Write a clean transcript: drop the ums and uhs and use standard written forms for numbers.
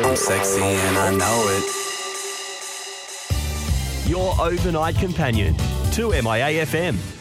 I'm sexy and I know it. Your overnight companion to MIA FM.